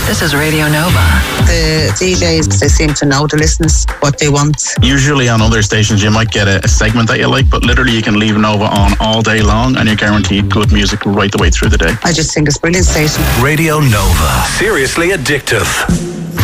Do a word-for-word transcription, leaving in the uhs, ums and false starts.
This is Radio Nova. The D Js, they seem to know the listeners, what they want. Usually on other stations you might get a, a segment that you like, but literally you can leave Nova on all day long and you're guaranteed good music right the way through the day. I just think it's a brilliant station. Radio Nova. Seriously addictive.